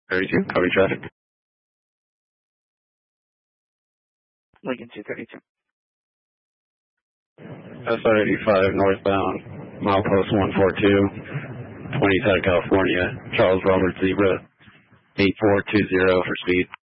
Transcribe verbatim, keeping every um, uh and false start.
thirty-two, copy traffic. Lincoln two thirty-two. S R eighty-five northbound, milepost one four two, twentieth out of California, Charles Robert Zebra, eight four two zero for speed.